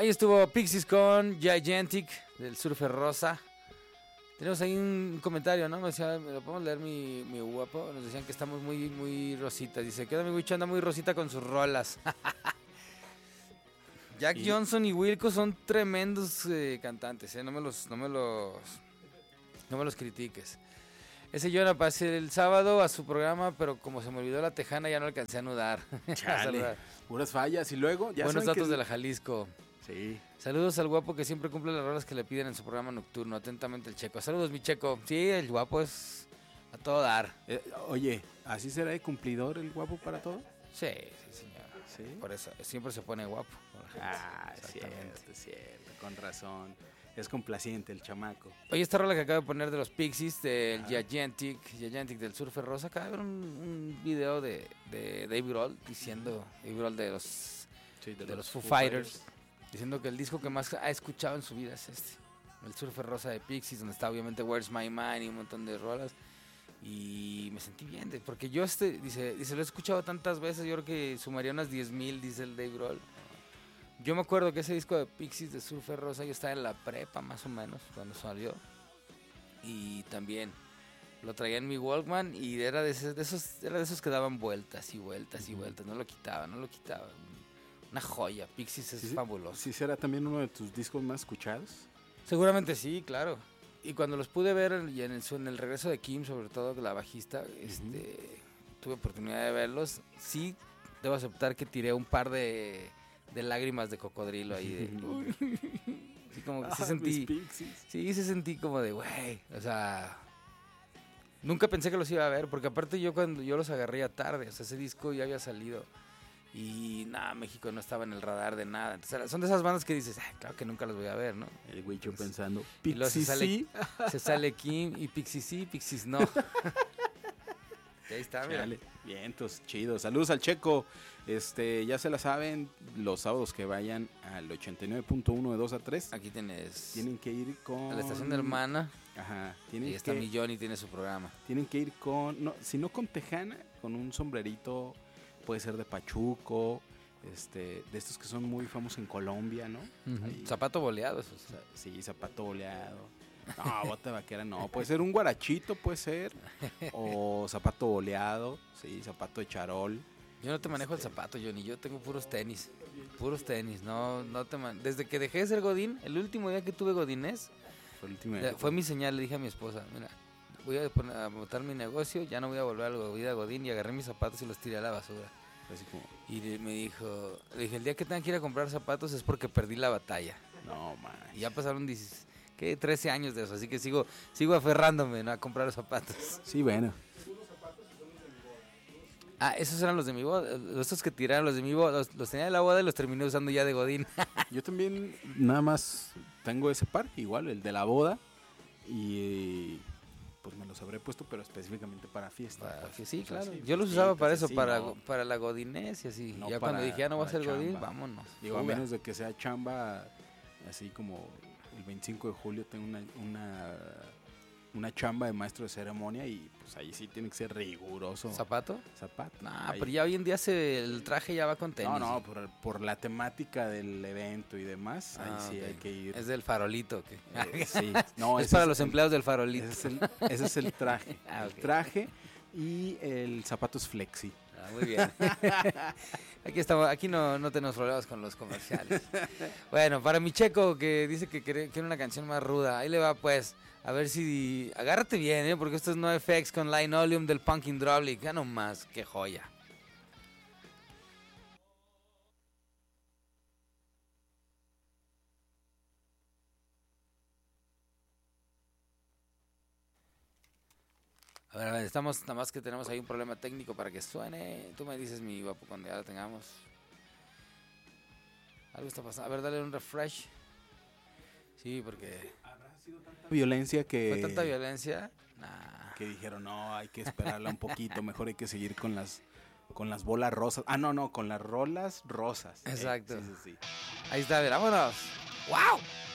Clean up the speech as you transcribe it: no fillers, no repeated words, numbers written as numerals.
Ahí estuvo Pixies con Gigantic del Surfer Rosa. Tenemos ahí un comentario, ¿no? Me decía, ¿me lo podemos leer mi guapo? Nos decían que estamos muy rositas. Dice, queda mi Wicho, anda muy rosita con sus rolas. Jack Johnson y Wilco son tremendos cantantes, ¿eh? No me los critiques. Ese yo la pasé el sábado a su programa, pero como se me olvidó la tejana ya no alcancé a anudar. Chale, puras fallas. Y luego ya buenos datos de la Jalisco. Sí. Saludos al guapo que siempre cumple las rolas que le piden en su programa nocturno. Atentamente el Checo. Saludos, mi Checo. Sí, el guapo es a todo dar. Oye, ¿así será de cumplidor el guapo para todo? Sí, señor. ¿Sí? Por eso siempre se pone guapo. Cierto, con razón. Es complaciente el chamaco. Oye, esta rola que acabo de poner de los Pixies, del Gigantic del Surfer Rosa, acaba de ver un video de Dave Grohl diciendo, Dave Grohl de los Foo Fighters, diciendo que el disco que más ha escuchado en su vida es este, el Surfer Rosa de Pixies, donde está obviamente Where's My Mind y un montón de rolas. Y me sentí bien, porque yo dice, lo he escuchado tantas veces, yo creo que sumaría unas 10,000, dice el Dave Grohl. Yo me acuerdo que ese disco de Pixies de Surfer Rosa, yo estaba en la prepa más o menos cuando salió. Y también lo traía en mi Walkman y era de esos que daban vueltas y vueltas y vueltas, no lo quitaba. Una joya, Pixies es fabuloso. ¿Sí será también uno de tus discos más escuchados? Seguramente sí, claro. Y cuando los pude ver y en el regreso de Kim, sobre todo la bajista, tuve oportunidad de verlos. Sí, debo aceptar que tiré un par de lágrimas de cocodrilo ahí. Sí, como que se sentí como de, güey, o sea, nunca pensé que los iba a ver, porque aparte cuando yo los agarré tarde, o sea, ese disco ya había salido. Y nada, México no estaba en el radar de nada. Entonces, son de esas bandas que dices, claro que nunca los voy a ver, ¿no? El güey yo pensando, Pixies sí. Se sale Kim y Pixies sí, Pixies no. Y ahí está, mira. Bien, entonces, chido. Saludos al Checo. Ya se la saben, los sábados que vayan al 89.1 de 2 a 3. Aquí tienen que ir con... a la estación de Hermana. Ajá. Ahí está mi Johnny, tiene su programa. Tienen que ir si no con tejana, con un sombrerito... Puede ser de pachuco, de estos que son muy famosos en Colombia, ¿no? Uh-huh. Zapato boleado, esos. Sí, zapato boleado. No, bota vaquera no. Puede ser un guarachito, puede ser. O zapato boleado, sí, zapato de charol. Yo no te manejo el zapato, Johnny. Yo tengo puros tenis. No desde que dejé de ser godín, el último día que tuve godínez, fue mi señal. Le dije a mi esposa, mira, voy a montar mi negocio, ya no voy a volver a la vida godín. Y agarré mis zapatos y los tiré a la basura. Así como... Y me dijo, le dije, el día que tenga que ir a comprar zapatos es porque perdí la batalla. No, man. Y ya pasaron 13 años de eso, así que sigo aferrándome, ¿no?, a comprar los zapatos. Sí, bueno. Esos eran los de mi boda. Estos que tiraron los de mi boda, los tenía de la boda y los terminé usando ya de godín. Yo también nada más tengo ese par, igual, el de la boda. Y... pues me los habré puesto, pero específicamente para fiesta. Sí, claro. Así, yo los usaba para eso, para la godinés y así. No, ya cuando dije, ya no voy a ser godín, vámonos. Digo, a menos de que sea chamba, así como el 25 de julio tengo una chamba de maestro de ceremonia y pues ahí sí tiene que ser riguroso. ¿Zapato? Nah, pero ya hoy en día el traje ya va con tenis. No, por la temática del evento y demás, ahí sí hay que ir. Es del farolito. Sí. No, es para los empleados del farolito. Ese es el traje. Okay. El traje y el zapato es flexi. Muy bien. Aquí no tenemos problemas con los comerciales. Bueno, para mi Checo, que dice que quiere una canción más ruda, ahí le va pues. A ver si... agárrate bien, porque esto es NoFX con Linoleum del Punkin' Droplik. Ya nomás, qué joya. A ver, estamos, nada más que tenemos ahí un problema técnico para que suene. Tú me dices, mi guapo, cuando ya lo tengamos. Algo está pasando. A ver, dale un refresh. Sí, porque... ¿Habrá sido tanta violencia que... ¿Fue tanta violencia? Nah. Que dijeron, no, hay que esperarla un poquito. Mejor hay que seguir con las bolas rosas. No, con las rolas rosas. Exacto. Sí. Ahí está, a ver, vámonos. ¡Wow!